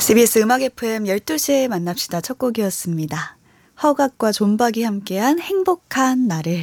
CBS 음악 FM 12시에 만납시다 첫 곡이었습니다. 허각과 존박이 함께한 행복한 날을.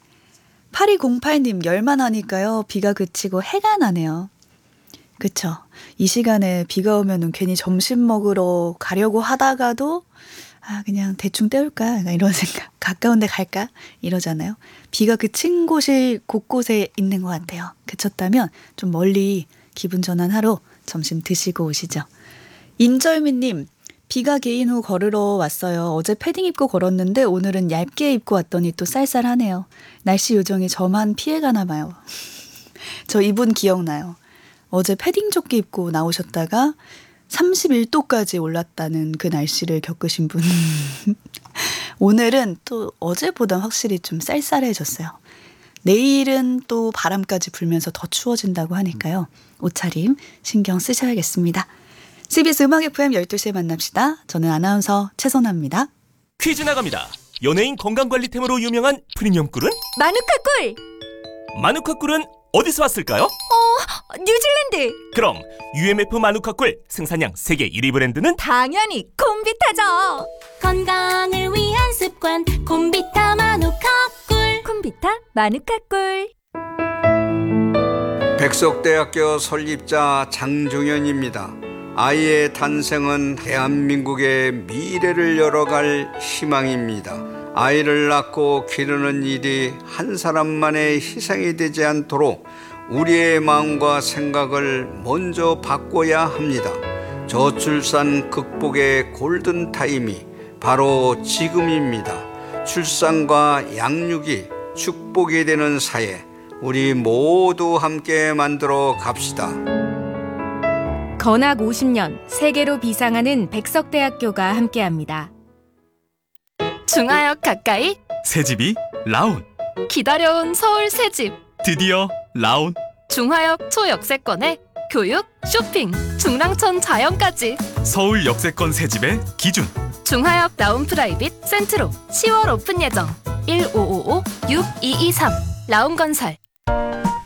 8208님 열만 하니까요. 비가 그치고 해가 나네요. 그쵸. 이 시간에 비가 오면은 괜히 점심 먹으러 가려고 하다가도 그냥 대충 때울까 이런 생각. 가까운 데 갈까 이러잖아요. 비가 그친 곳이 곳곳에 있는 것 같아요. 그쳤다면 좀 멀리 기분 전환하러 점심 드시고 오시죠. 인절미님, 비가 개인 후 걸으러 왔어요. 어제 패딩 입고 걸었는데 오늘은 얇게 입고 왔더니 또 쌀쌀하네요. 날씨 요정이 저만 피해가나 봐요. 저 이분 기억나요. 어제 패딩 조끼 입고 나오셨다가 31도까지 올랐다는 그 날씨를 겪으신 분. 오늘은 또 어제보다 확실히 좀 쌀쌀해졌어요. 내일은 또 바람까지 불면서 더 추워진다고 하니까요. 옷차림 신경 쓰셔야겠습니다. CBS 음악 FM 12시에 만납시다. 저는 아나운서 최선아입니다. 퀴즈 나갑니다. 연예인 건강관리템으로 유명한 프리미엄 꿀은? 마누카 꿀! 마누카 꿀은 어디서 왔을까요? 뉴질랜드! 그럼 UMF 마누카 꿀 생산량 세계 1위 브랜드는? 당연히 콤비타죠! 건강을 위한 습관 콤비타 마누카 꿀! 콤비타 마누카 꿀! 백석대학교 설립자 장종현입니다. 아이의 탄생은 대한민국의 미래를 열어갈 희망입니다. 아이를 낳고 기르는 일이 한 사람만의 희생이 되지 않도록 우리의 마음과 생각을 먼저 바꿔야 합니다. 저출산 극복의 골든타임이 바로 지금입니다. 출산과 양육이 축복이 되는 사회, 우리 모두 함께 만들어 갑시다. 건학 50년 세계로 비상하는 백석대학교가 함께합니다. 중하역 가까이 새집이 라온. 기다려온 서울 새집 드디어 라온. 중하역 초역세권에 교육, 쇼핑, 중랑천 자연까지 서울 역세권 새집의 기준. 중하역 라운 프라이빗 센트로 10월 오픈 예정 1555-6223 라운건설.